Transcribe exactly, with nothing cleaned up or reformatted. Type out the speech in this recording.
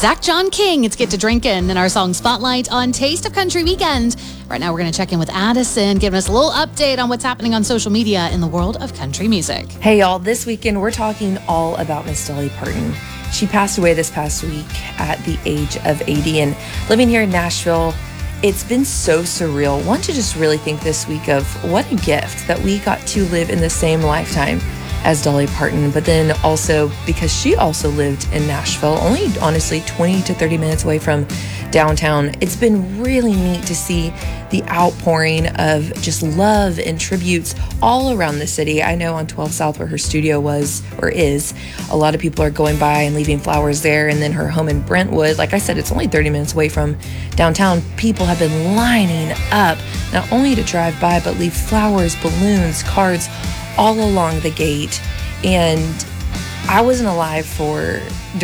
Zach John King, it's Get to Drinkin', and our song Spotlight on Taste of Country Weekend. Right now, we're going to check in with Addison, giving us a little update on what's happening on social media in the world of country music. Hey, y'all. This weekend, we're talking all about Miss Dolly Parton. She passed away this past week at the age of eighty, and living here in Nashville, it's been so surreal. One, to just really think this week of what a gift that we got to live in the same lifetime as Dolly Parton, but then also because she also lived in Nashville, only honestly twenty to thirty minutes away from downtown. It's been really neat to see the outpouring of just love and tributes all around the city. I know on twelve South, where her studio was or is, a lot of people are going by and leaving flowers there, and then her home in Brentwood, like I said, it's only thirty minutes away from downtown. People have been lining up not only to drive by, but leave flowers, balloons, cards all along the gate. And I wasn't alive for